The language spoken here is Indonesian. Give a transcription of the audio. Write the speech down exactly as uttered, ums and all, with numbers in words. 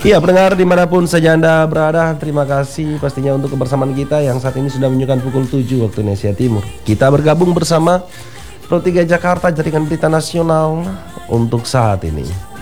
Iya pendengar dimanapun saja Anda berada, terima kasih pastinya untuk kebersamaan kita yang saat ini sudah menunjukkan pukul tujuh waktu Indonesia Timur. Kita bergabung bersama Pro tiga Jakarta, Jaringan Berita Nasional untuk saat ini.